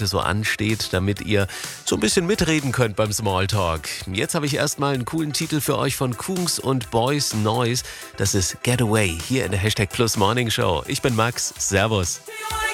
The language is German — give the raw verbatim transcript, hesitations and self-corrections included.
heute so ansteht, damit ihr so ein bisschen mitreden könnt beim Smalltalk. Jetzt habe ich erstmal einen coolen Titel für euch von Kungs und Boys Noise. Das ist Getaway hier in der Hashtag Plus Morning Show. Ich bin Max. Servus.